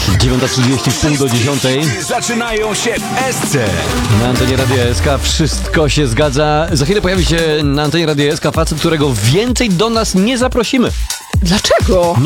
9:30, pół do 10. Zaczynają się w SC. Na antenie Radia SK wszystko się zgadza. Za chwilę pojawi się na antenie Radia SK facet, którego więcej do nas nie zaprosimy. Dlaczego?